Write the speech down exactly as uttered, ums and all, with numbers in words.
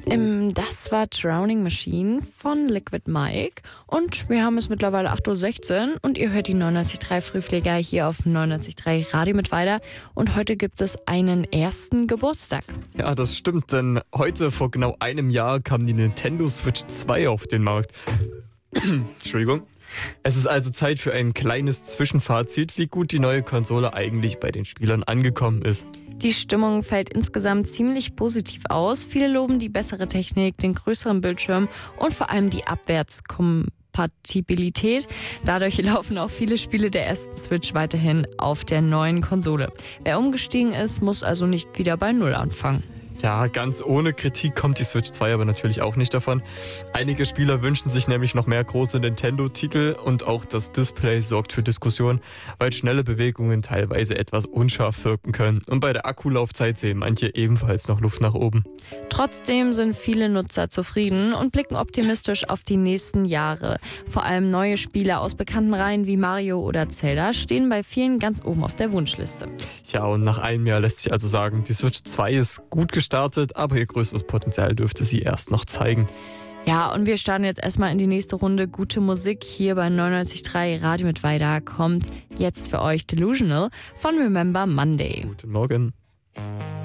Ähm, das war Drowning Machine von Liquid Mike und wir haben es mittlerweile acht Uhr sechzehn und ihr hört die neunundneunzig Komma drei Frühpfleger hier auf neunundneunzig Komma drei Radio mit weiter und heute gibt es einen ersten Geburtstag. Ja, das stimmt, denn heute vor genau einem Jahr kam die Nintendo Switch zwei auf den Markt. Entschuldigung. Es ist also Zeit für ein kleines Zwischenfazit, wie gut die neue Konsole eigentlich bei den Spielern angekommen ist. Die Stimmung fällt insgesamt ziemlich positiv aus. Viele loben die bessere Technik, den größeren Bildschirm und vor allem die Abwärtskompatibilität. Dadurch laufen auch viele Spiele der ersten Switch weiterhin auf der neuen Konsole. Wer umgestiegen ist, muss also nicht wieder bei Null anfangen. Ja, ganz ohne Kritik kommt die Switch zwei aber natürlich auch nicht davon. Einige Spieler wünschen sich nämlich noch mehr große Nintendo-Titel und auch das Display sorgt für Diskussionen, weil schnelle Bewegungen teilweise etwas unscharf wirken können. Und bei der Akkulaufzeit sehen manche ebenfalls noch Luft nach oben. Trotzdem sind viele Nutzer zufrieden und blicken optimistisch auf die nächsten Jahre. Vor allem neue Spiele aus bekannten Reihen wie Mario oder Zelda stehen bei vielen ganz oben auf der Wunschliste. Ja, und nach einem Jahr lässt sich also sagen, die Switch zwei ist gut gestartet. Startet, aber ihr größtes Potenzial dürfte sie erst noch zeigen. Ja, und wir starten jetzt erstmal in die nächste Runde. Gute Musik hier bei neunundneunzig Komma drei Radio mit weiter kommt jetzt für euch Delusional von Remember Monday. Guten Morgen.